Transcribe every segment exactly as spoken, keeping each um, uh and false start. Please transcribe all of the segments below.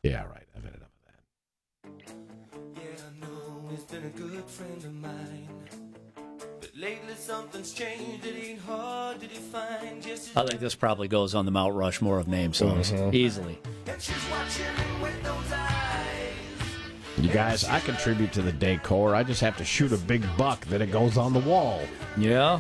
Yeah, right. I've had enough of that. Yeah, I know he's been a good friend of mine. But lately something's changed. It ain't hard to define. Just I think this probably goes on the Mount Rushmore of name songs. Mm-hmm. Easily. and she's watching him with those eyes. You guys, I contribute to the decor. I just have to shoot a big buck, then it goes on the wall. Yeah.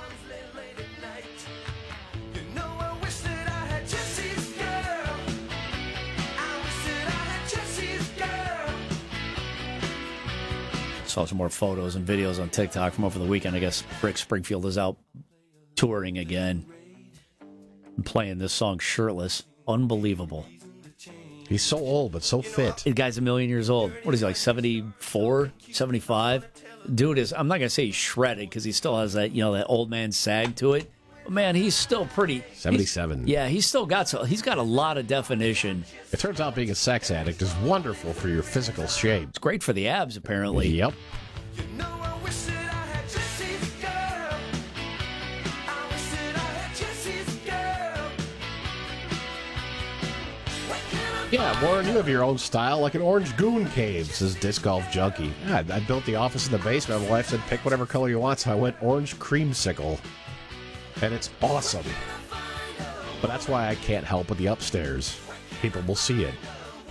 You know, I wish that I had Jesse's girl. I wish that I had Jesse's girl. Saw some more photos and videos on TikTok from over the weekend. I guess Rick Springfield is out touring again and playing this song shirtless. Unbelievable. He's so old, but so fit. The guy's a million years old. What is he, like seventy-four, seventy-five? Dude is, I'm not going to say he's shredded because he still has that, you know, that old man sag to it. But man, he's still pretty. seventy-seven. Yeah, he's still got, so he's got a lot of definition. It turns out being a sex addict is wonderful for your physical shape. It's great for the abs, apparently. Yep. You know, I wish that I had Jesse's girl. I wish that I had Jesse's girl. What can I Yeah, Warren, you have your own style, like an orange goon cave, says Disc Golf Junkie. Yeah, I built the office in the basement. My wife said, pick whatever color you want, so I went orange creamsicle. And it's awesome. But that's why I can't help with the upstairs. People will see it.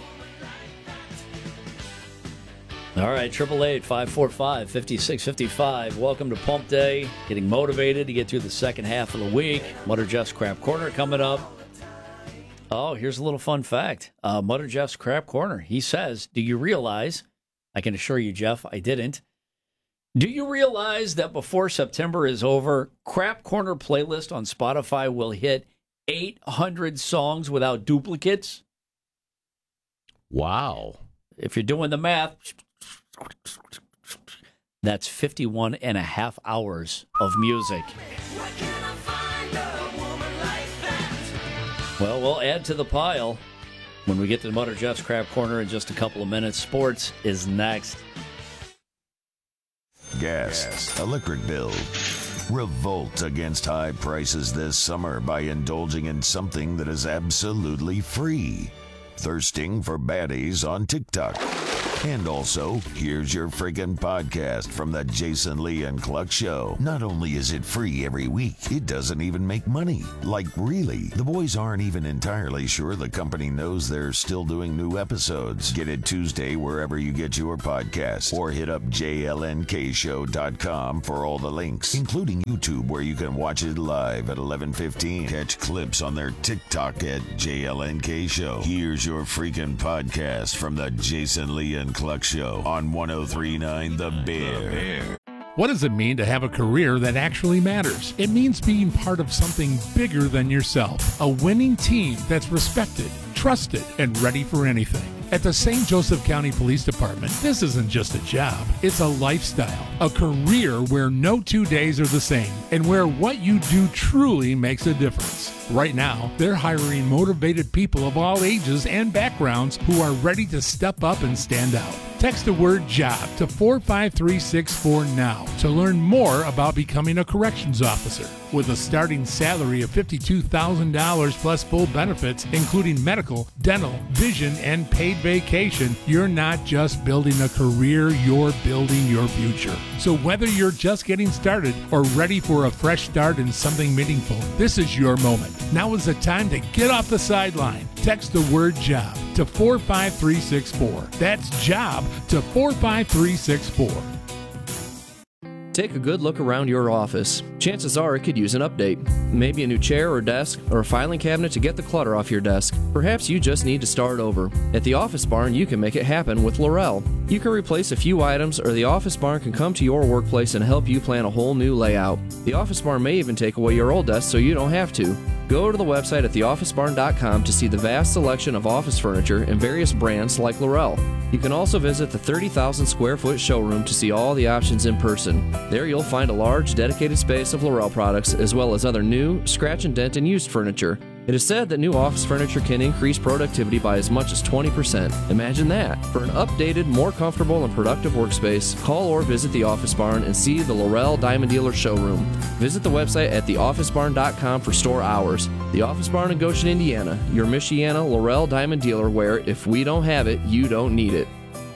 All right, triple eight five four five five six five five. Welcome to Pump Day. Getting motivated to get through the second half of the week. Mutter Jeff's Crap Corner coming up. Oh, here's a little fun fact. Uh, Mutter Jeff's Crap Corner. He says, do you realize, I can assure you, Jeff, I didn't. Do you realize that before September is over, Crap Corner playlist on Spotify will hit eight hundred songs without duplicates? Wow. If you're doing the math, that's fifty-one and a half hours of music. Where can I find a woman like that? Well, we'll add to the pile when we get to Mutter Jeff's Crap Corner in just a couple of minutes. Sports is next. Gas, electric bill. Revolt against high prices this summer by indulging in something that is absolutely free. Thirsting for baddies on TikTok. And also, here's your friggin' podcast from the Jason Lee and Cluck Show. Not only is it free every week, it doesn't even make money. Like, really. The boys aren't even entirely sure the company knows they're still doing new episodes. Get it Tuesday wherever you get your podcasts. Or hit up J L N K show dot com for all the links, including YouTube where you can watch it live at eleven fifteen. Catch clips on their TikTok at J L N K Show. Here's your freaking podcast from the Jason Lee and Cluck Show on one oh three point nine The Bear. What does it mean to have a career that actually matters? It means being part of something bigger than yourself. A winning team that's respected, trusted, and ready for anything. At the Saint Joseph County Police Department, this isn't just a job, it's a lifestyle, a career where no two days are the same, and where what you do truly makes a difference. Right now, they're hiring motivated people of all ages and backgrounds who are ready to step up and stand out. Text the word JOB to four five three six four now to learn more about becoming a corrections officer. With a starting salary of fifty-two thousand dollars plus full benefits, including medical, dental, vision, and paid vacation, you're not just building a career, you're building your future. So whether you're just getting started or ready for a fresh start in something meaningful, this is your moment. Now is the time to get off the sideline. Text the word JOB to four five three six four. That's JOB to four five three six four. Take a good look around your office. Chances are it could use an update. Maybe a new chair or desk, or a filing cabinet to get the clutter off your desk. Perhaps you just need to start over. At the Office Barn, you can make it happen with Laurel. You can replace a few items, or the Office Barn can come to your workplace and help you plan a whole new layout. The Office Barn may even take away your old desk so you don't have to. Go to the website at the office barn dot com to see the vast selection of office furniture and various brands like Laurel. You can also visit the thirty thousand square foot showroom to see all the options in person. There you'll find a large dedicated space of Laurel products as well as other new, scratch and dent and used furniture. It is said that new office furniture can increase productivity by as much as twenty percent. Imagine that. For an updated, more comfortable, and productive workspace, call or visit the Office Barn and see the Laurel Diamond Dealer showroom. Visit the website at the office barn dot com for store hours. The Office Barn in Goshen, Indiana, your Michiana Laurel Diamond Dealer where if we don't have it, you don't need it.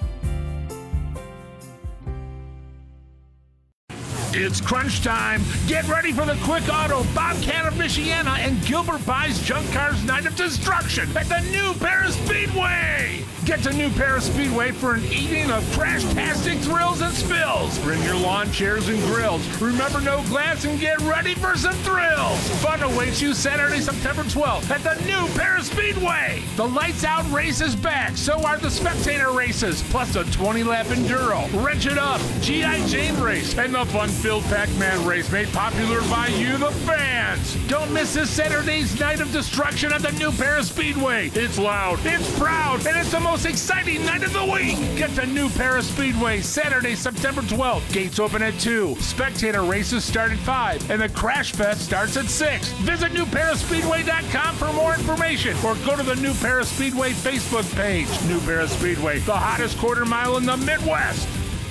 It's crunch time. Get ready for the Quick Auto Bobcat of Michiana and Gilbert Buys Junk Cars Night of Destruction at the New Paris Speedway. Get to New Paris Speedway for an evening of crash-tastic thrills and spills. Bring your lawn chairs and grills. Remember, no glass, and get ready for some thrills. Fun awaits you Saturday, September twelfth at the New Paris Speedway. The Lights Out race is back. So are the spectator races, plus the twenty-lap enduro, Wrench It Up, G I. Jane race, and the fun-filled Pac-Man race made popular by you, the fans. Don't miss this Saturday's Night of Destruction at the New Paris Speedway. It's loud, it's proud, and it's the most exciting night of the week. Get to New Paris Speedway Saturday, September twelfth. Gates open at two. Spectator races start at five, and the Crash Fest starts at six. Visit new paris speedway dot com for more information, or go to the New Paris Speedway Facebook page. New Paris Speedway, the hottest quarter mile in the Midwest.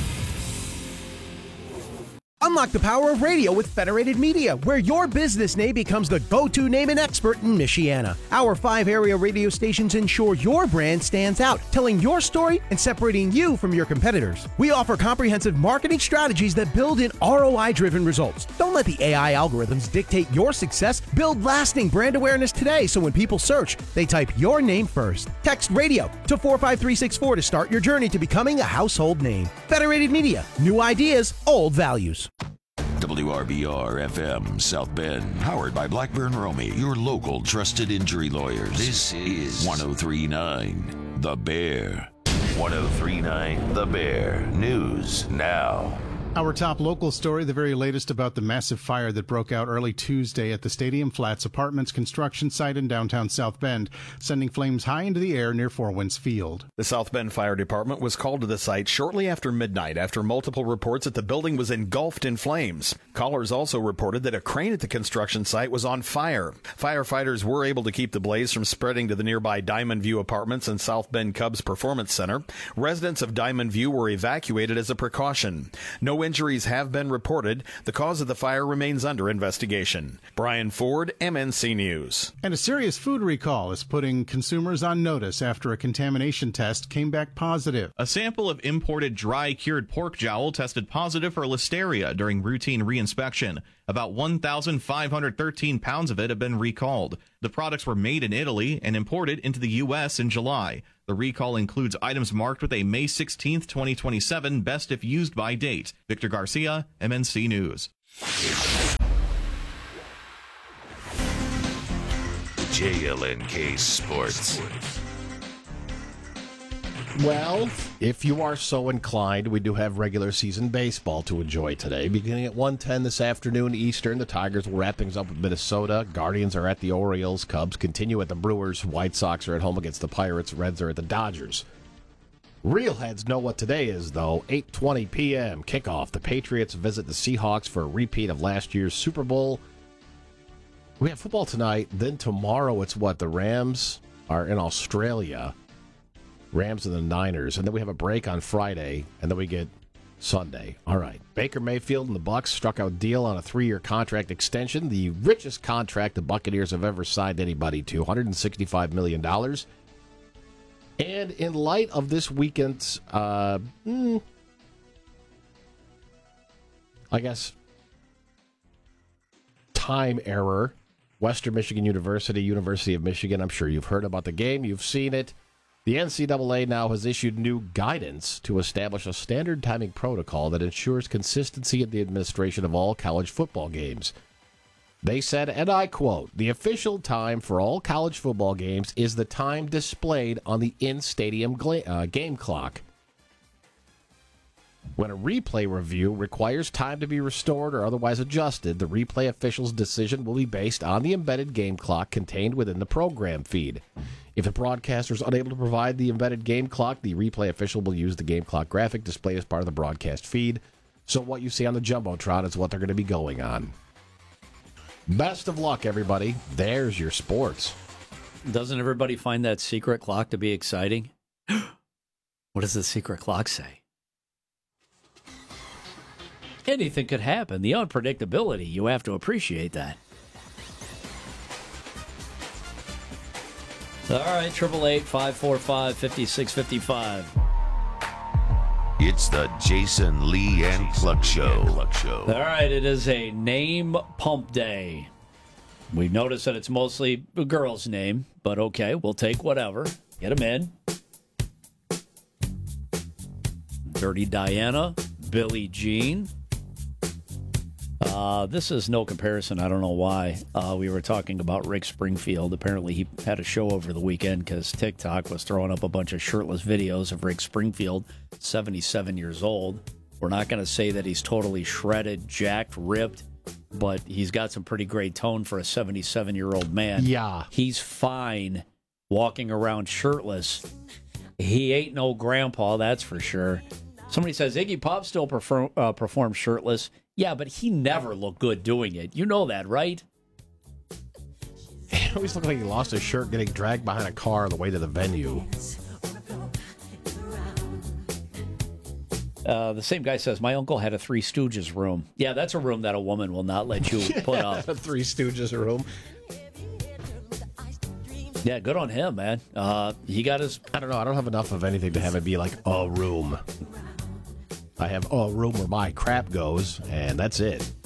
Unlock the power of radio with Federated Media, where your business name becomes the go-to name and expert in Michiana. Our five area radio stations ensure your brand stands out, telling your story and separating you from your competitors. We offer comprehensive marketing strategies that build in R O I-driven results. Don't let the A I algorithms dictate your success. Build lasting brand awareness today so when people search, they type your name first. Text radio to four five three six four to start your journey to becoming a household name. Federated Media, new ideas, old values. W R B R F M South Bend, powered by Blackburn Romey, your local trusted injury lawyers. This is one oh three point nine The Bear. one oh three point nine The Bear. News now. Our top local story, the very latest about the massive fire that broke out early Tuesday at the Stadium Flats Apartments construction site in downtown South Bend, sending flames high into the air near Four Winds Field. The South Bend Fire Department was called to the site shortly after midnight after multiple reports that the building was engulfed in flames. Callers also reported that a crane at the construction site was on fire. Firefighters were able to keep the blaze from spreading to the nearby Diamond View Apartments and South Bend Cubs Performance Center. Residents of Diamond View were evacuated as a precaution. No injuries have been reported. The cause of the fire remains under investigation. Brian Ford, M N C News. And a serious food recall is putting consumers on notice after a contamination test came back positive. A sample of imported dry cured pork jowl tested positive for listeria during routine reinspection. About one thousand five hundred thirteen pounds of it have been recalled. The products were made in Italy and imported into the U S in July. The recall includes items marked with a May sixteenth, twenty twenty-seven best if used by date. Victor Garcia, M N C News. J L N K Sports. Well, if you are so inclined, we do have regular season baseball to enjoy today. Beginning at one ten this afternoon Eastern, the Tigers will wrap things up with Minnesota. Guardians are at the Orioles. Cubs continue at the Brewers. White Sox are at home against the Pirates. Reds are at the Dodgers. Real heads know what today is, though. eight twenty p.m. kickoff. The Patriots visit the Seahawks for a repeat of last year's Super Bowl. We have football tonight. Then tomorrow it's what? The Rams are in Australia. Rams and the Niners, and then we have a break on Friday, and then we get Sunday. All right. Baker Mayfield and the Bucs struck out a deal on a three-year contract extension, the richest contract the Buccaneers have ever signed anybody to, one hundred sixty-five million dollars. And in light of this weekend's, uh, mm, I guess, time error, Western Michigan University, University of Michigan, I'm sure you've heard about the game, you've seen it. The N C double A now has issued new guidance to establish a standard timing protocol that ensures consistency in the administration of all college football games. They said, and I quote, "The official time for all college football games is the time displayed on the in-stadium gla- uh, game clock. When a replay review requires time to be restored or otherwise adjusted, the replay official's decision will be based on the embedded game clock contained within the program feed. If the broadcaster is unable to provide the embedded game clock, the replay official will use the game clock graphic displayed as part of the broadcast feed. So what you see on the Jumbotron is what they're going to be going on." Best of luck, everybody. There's your sports. Doesn't everybody find that secret clock to be exciting? What does the secret clock say? Anything could happen. The unpredictability, you have to appreciate that. All right, eight eight eight, five four five, five six five five. It's the Jason Lee and Cluck Show. All right, it is a name pump day. We've noticed that it's mostly a girl's name, but okay, we'll take whatever. Get them in. Dirty Diana, Billie Jean. Uh, this is no comparison. I don't know why. Uh, we were talking about Rick Springfield. Apparently, he had a show over the weekend because TikTok was throwing up a bunch of shirtless videos of Rick Springfield, seventy-seven years old. We're not going to say that he's totally shredded, jacked, ripped, but he's got some pretty great tone for a seventy-seven-year-old man. Yeah. He's fine walking around shirtless. He ain't no grandpa, that's for sure. Somebody says Iggy Pop still perform, uh, performs shirtless. Yeah, but he never looked good doing it. You know that, right? He always looked like he lost his shirt getting dragged behind a car on the way to the venue. Uh, the same guy says, my uncle had a Three Stooges room. Yeah, that's a room that a woman will not let you put up. A Three Stooges room. Yeah, good on him, man. Uh, he got his... I don't know. I don't have enough of anything to have it be like a room. I have a room where my crap goes, and that's it.